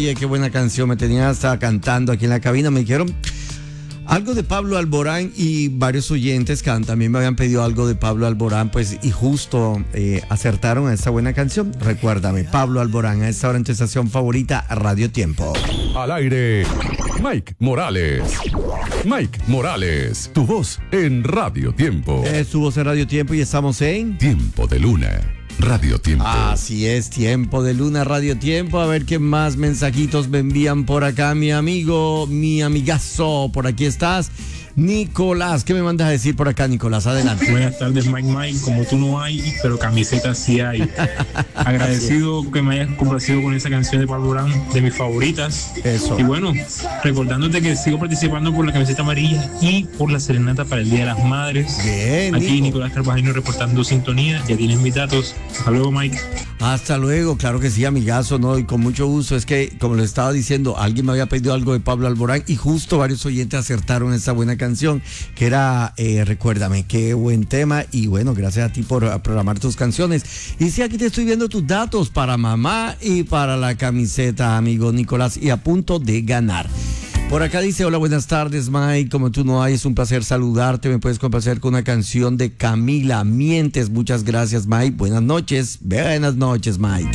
Oye, qué buena canción. Me tenía hasta cantando aquí en la cabina. Me dijeron algo de Pablo Alborán y varios oyentes también me habían pedido algo de Pablo Alborán, pues, y justo acertaron a esta buena canción. Recuérdame, Pablo Alborán, a esta hora en tu estación favorita, Radio Tiempo. Al aire, Mike Morales. Mike Morales, tu voz en Radio Tiempo. Es tu voz en Radio Tiempo y estamos en Tiempo de Luna, Radio Tiempo. Así es, Tiempo de Luna, Radio Tiempo. A ver qué más mensajitos me envían por acá, mi amigo, mi amigazo. Por aquí estás, Nicolás. ¿Qué me mandas a decir por acá, Nicolás? Adelante. Buenas tardes, Mike. Como tú no hay, pero camisetas sí hay. Agradecido que me hayas complacido con esa canción de Pablo Alborán, de mis favoritas. Eso. Y bueno, recordándote que sigo participando por la camiseta amarilla y por la serenata para el Día de las Madres. Bien, aquí Nico. Nicolás Carvajal reportando sintonía. Ya tienes mis datos. Hasta luego, Mike. Hasta luego, claro que sí, amigazo, ¿no? Y con mucho gusto. Es que, como le estaba diciendo, alguien me había pedido algo de Pablo Alborán y justo varios oyentes acertaron esta buena canción, que era Recuérdame. Qué buen tema. Y bueno, gracias a ti por programar tus canciones. Y sí, aquí te estoy viendo tus datos para mamá y para la camiseta, amigo Nicolás, y a punto de ganar. Por acá dice, hola, buenas tardes, Mike. Como tú no hay, es un placer saludarte. Me puedes complacer con una canción de Camila Mientes. Muchas gracias, Mike. Buenas noches, Mike.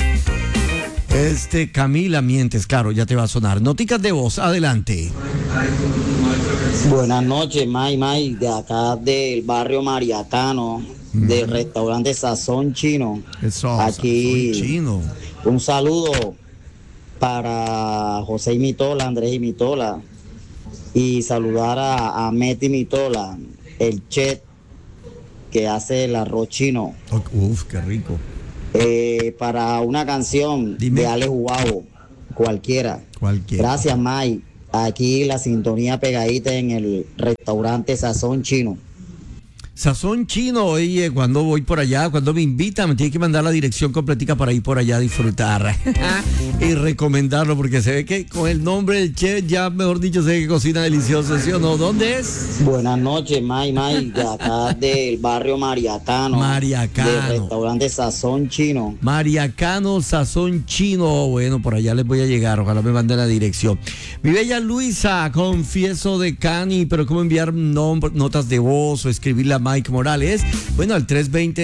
Camila Mientes, claro, ya te va a sonar. Noticas de voz, adelante. Buenas noches, Mike, de acá del barrio Mariacano, del restaurante Sazón Chino. Eso, aquí, Sazón Chino. Un saludo para José Imitola, Andrés Imitola, y saludar a Meti Imitola, el chef que hace el arroz chino. Uf, qué rico. Para una canción de Alex Ubago, cualquiera. Gracias, Mike. Aquí la sintonía pegadita en el restaurante Sazón Chino. Sazón Chino, oye, cuando voy por allá, cuando me invitan, me tiene que mandar la dirección completica para ir por allá a disfrutar y recomendarlo, porque se ve que con el nombre del chef ya, mejor dicho, se ve que cocina delicioso, ¿sí o no? ¿Dónde es? Buenas noches, Mike, de acá del barrio Mariacano. Del restaurante Sazón Chino. Mariacano, Sazón Chino. Bueno, por allá les voy a llegar, ojalá me manden la dirección. Mi bella Luisa, confieso de Cani, pero ¿cómo enviar notas de voz o escribirla a Mike Morales? Bueno, al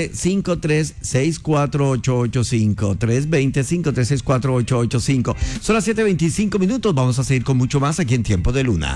320-536-4885. 320-536-4885. Son las 7:25 minutos. Vamos a seguir con mucho más aquí en Tiempo de Luna.